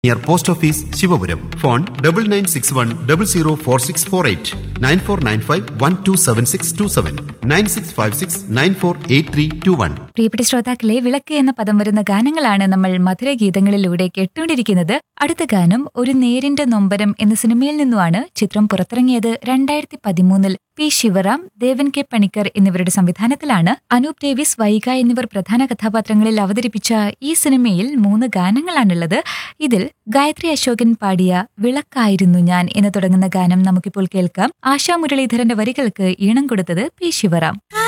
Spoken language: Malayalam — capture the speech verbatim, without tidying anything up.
Near post office Sivapuram. Phone double nine six one double zero four six four eight nine four nine five one two seven six to seven nine six five six nine four eight three to one. പ്രിയപ്പെട്ട ശ്രോതാക്കളെ, വിളക്ക് എന്ന പദം വരുന്ന ഗാനങ്ങളാണ് നമ്മൾ മധുരഗീതങ്ങളിലൂടെ കേട്ടുകൊണ്ടിരിക്കുന്നത്. അടുത്ത ഗാനം ഒരു നേരിന്റെ നൊമ്പരം എന്ന സിനിമയിൽ നിന്നുമാണ്. ചിത്രം പുറത്തിറങ്ങിയത് രണ്ടായിരത്തി പതിമൂന്നിൽ. പി ശിവറാം, ദേവൻ കെ പണിക്കർ എന്നിവരുടെ സംവിധാനത്തിലാണ്. അനൂപ് ഡേവിസ്, വൈഗ എന്നിവർ പ്രധാന കഥാപാത്രങ്ങളിൽ അവതരിപ്പിച്ച ഈ സിനിമയിൽ മൂന്ന് ഗാനങ്ങളാണുള്ളത്. ഇതിൽ ഗായത്രി അശോകൻ പാടിയ വിളക്കായിരുന്നു ഞാൻ എന്ന് തുടങ്ങുന്ന ഗാനം നമുക്കിപ്പോൾ കേൾക്കാം. ആശാ മുരളീധരന്റെ വരികൾക്ക് ഈണം കൊടുത്തത് പി ശിവറാം.